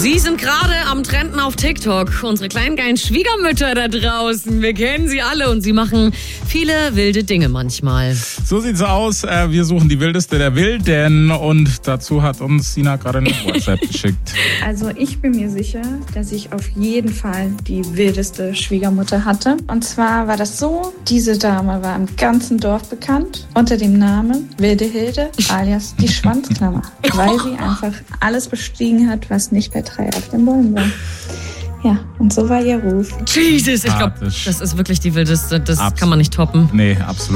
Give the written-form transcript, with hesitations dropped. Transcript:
Sie sind gerade am Trenden auf TikTok. Unsere kleinen geilen Schwiegermütter da draußen. Wir kennen sie alle und sie machen viele wilde Dinge manchmal. So sieht's aus. Wir suchen die wildeste der Wilden und dazu hat uns Sina gerade eine WhatsApp geschickt. Also ich bin mir sicher, dass ich auf jeden Fall die wildeste Schwiegermutter hatte. Und zwar war das so, diese Dame war im ganzen Dorf bekannt unter dem Namen Wilde Hilde alias die Schwanzklammer, weil sie einfach alles bestiegen hat, was nicht per 3 auf den Bäumen war. Ja, und so war ihr Ruf. Jesus, ich glaube, das ist wirklich die wildeste. Das kann man nicht toppen. Nee, absolut.